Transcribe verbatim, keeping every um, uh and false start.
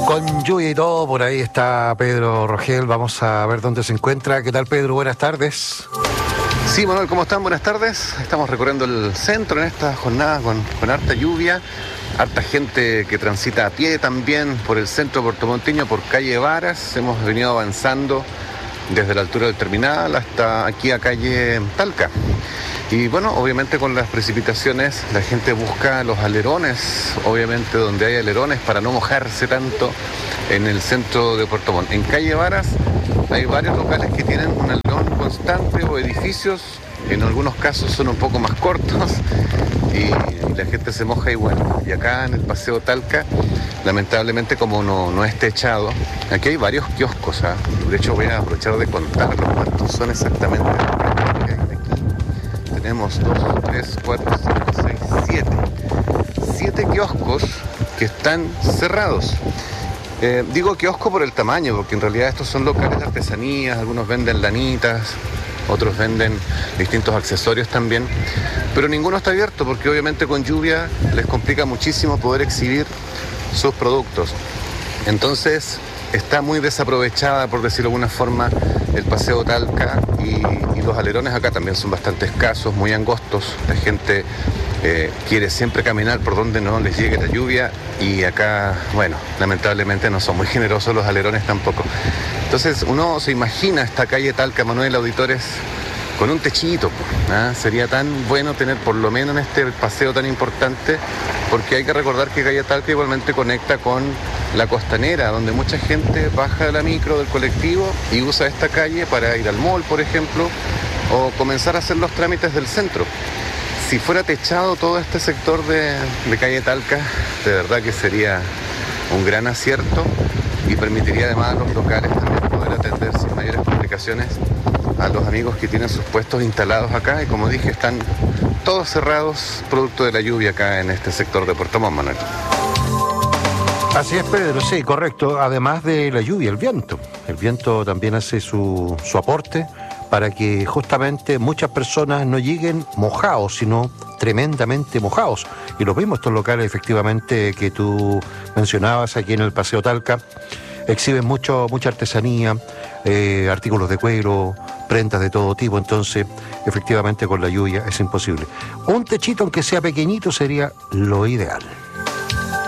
Con lluvia y todo, por ahí está Pedro Rogel. Vamos a ver dónde se encuentra. ¿Qué tal, Pedro? Buenas tardes. Sí, Manuel, ¿cómo están? Buenas tardes. Estamos recorriendo el centro en esta jornada con, con harta lluvia, harta gente que transita a pie también por el centro puertomonteño, por calle Varas. Hemos venido avanzando desde la altura del terminal hasta aquí a calle Talca. Y bueno, obviamente con las precipitaciones la gente busca los alerones, obviamente donde hay alerones para no mojarse tanto en el centro de Puerto Montt. En calle Varas hay varios locales que tienen un alerón constante o edificios, en algunos casos son un poco más cortos y, y la gente se moja igual. Y acá en el Paseo Talca, lamentablemente como no, no es techado, aquí hay varios kioscos, ¿eh? De hecho voy a aprovechar de contarlos cuántos son exactamente. Tenemos dos, tres, cuatro, cinco, seis, siete. Siete kioscos que están cerrados. Eh, digo kiosco por el tamaño, porque en realidad estos son locales de artesanías, algunos venden lanitas, otros venden distintos accesorios también, pero ninguno está abierto porque obviamente con lluvia les complica muchísimo poder exhibir sus productos. Entonces está muy desaprovechada, por decirlo de alguna forma, el Paseo Talca y, y los alerones acá también son bastante escasos, muy angostos. La gente eh, quiere siempre caminar por donde no les llegue la lluvia y acá, bueno, lamentablemente no son muy generosos los alerones tampoco. Entonces uno se imagina esta calle Talca, Manuel, auditores, con un techito, ¿eh? Sería tan bueno tener por lo menos en este paseo tan importante, porque hay que recordar que calle Talca igualmente conecta con la costanera, donde mucha gente baja de la micro, del colectivo y usa esta calle para ir al mall, por ejemplo, o comenzar a hacer los trámites del centro. Si fuera techado todo este sector de, de calle Talca, de verdad que sería un gran acierto y permitiría además a los locales también poder atender sin mayores complicaciones a los amigos que tienen sus puestos instalados acá y, como dije, están todos cerrados producto de la lluvia acá en este sector de Puerto Montt, Manuel. Así es, Pedro, sí, correcto. Además de la lluvia, el viento. El viento también hace su, su aporte para que justamente muchas personas no lleguen mojados, sino tremendamente mojados. Y los vimos, estos locales efectivamente que tú mencionabas aquí en el Paseo Talca, exhiben mucho, mucha artesanía, eh, artículos de cuero, prendas de todo tipo, entonces efectivamente con la lluvia es imposible. Un techito, aunque sea pequeñito, sería lo ideal.